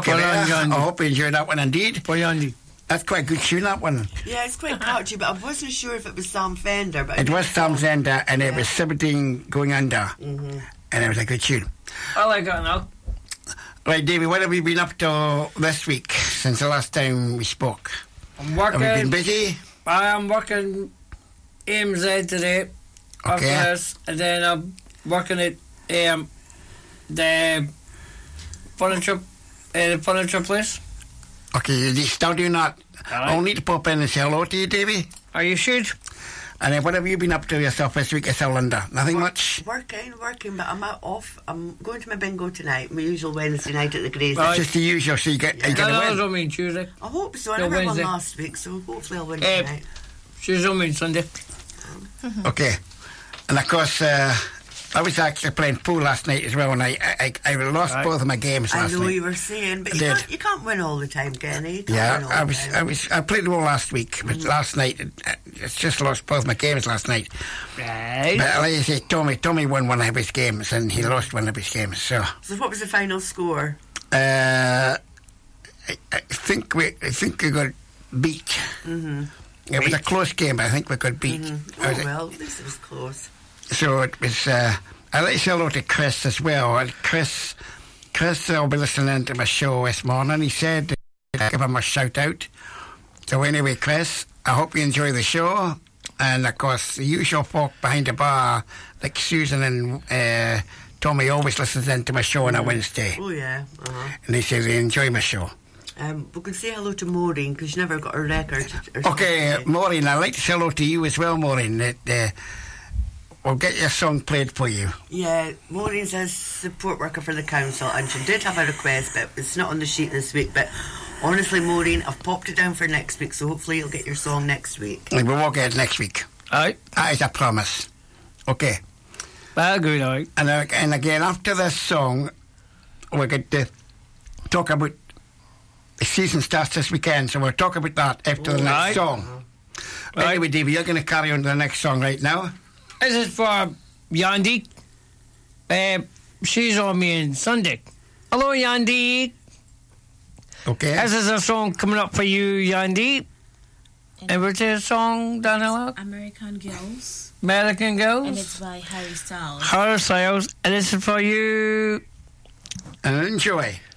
Okay, Well done, there. Andy. I hope you enjoyed that one indeed. Boy, Andy. That's quite a good tune, that one. Yeah, it's quite catchy, but I wasn't sure if it was Sam Fender. But It was Sam Zender, and it was 17 going under. Mm-hmm. And it was a good tune. I like that now. Right, Davey, what have you been up to this week since the last time we spoke? I'm Have you been working. busy? I am working AMZ today. After Okay. this, and then I'm working at the furniture place. Okay, you still doing that? Aye. I'll need to pop in and say hello to you, Davey. Are you should? And then what have you been up to yourself this week, Linda? Nothing much? Working, but I'm off. I'm going to my bingo tonight, my usual Wednesday night at the Grays. Right. Just the usual, so you get, you get No, a I win. don't mean Tuesday. I hope so. I No, never won Wednesday. last week, so hopefully I'll win Eh. tonight. Tuesday don't mean Sunday. Okay. And of course, I was actually playing pool last night as well, and I lost Right. both of my games I last know night. you were saying, but I did. you can't win all the time, Kenny. You can't win Yeah, all the time. I played them all last week, but last night, it's just lost both my games last night. Right. But like I say, Tommy won one of his games, and he lost one of his games, so... So what was the final score? I think we got beat. Mm-hmm. It was a close game, but I think we got beat. Oh, well, at least it was close. So it was. I'd like to say hello to Chris as well. And Chris will be listening to my show this morning. He said I'd give him a shout out. So anyway, Chris, I hope you enjoy the show. And of course, the usual folk behind the bar, like Susan and Tommy, always listens into my show on a Wednesday. Oh, yeah. Uh-huh. And they say they enjoy my show. We can say hello to Maureen, because she never got her record. Okay, Maureen, I'd like to say hello to you as well, Maureen. We'll get your song played for you. Yeah, Maureen's a support worker for the council, and she did have a request, but it's not on the sheet this week. But honestly, Maureen, I've popped it down for next week, so hopefully you'll get your song next week. We will get it next week. Aye. That is a promise. Okay. Well, good, aye. And again, after this song, we're going to talk about the season starts this weekend, so we'll talk about that after the next Right. song. Right. Anyway, Davey, you're going to carry on to the next song right now. This is for Yandy. She's on me on Sunday. Hello, Yandy. Okay. This is a song coming up for you, Yandy. And what's the song, Daniela? American Girls, American Girls. and it's by Harry Styles. Harry Styles. And this is for you. And enjoy.